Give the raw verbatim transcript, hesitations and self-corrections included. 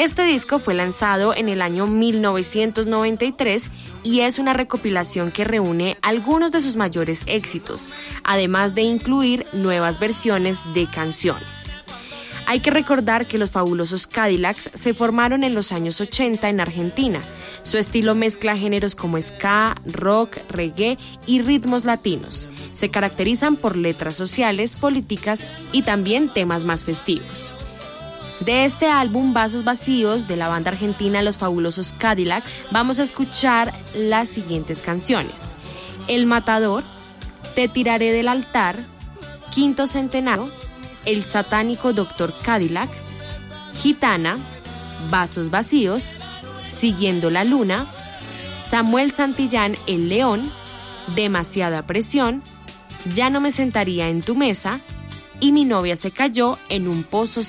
Este disco fue lanzado en el año mil novecientos noventa y tres y es una recopilación que reúne algunos de sus mayores éxitos, además de incluir nuevas versiones de canciones. Hay que recordar que los Fabulosos Cadillacs se formaron en los años ochenta en Argentina. Su estilo mezcla géneros como ska, rock, reggae y ritmos latinos. Se caracterizan por letras sociales, políticas y también temas más festivos. De este álbum Vasos Vacíos de la banda argentina Los Fabulosos Cadillac vamos a escuchar las siguientes canciones: El Matador, Te Tiraré del Altar, Quinto Centenario, El Satánico Doctor Cadillac, Gitana, Vasos Vacíos, Siguiendo la Luna, Samuel Santillán El León, Demasiada Presión, Ya no me sentaría en tu mesa y Mi novia se cayó en un pozo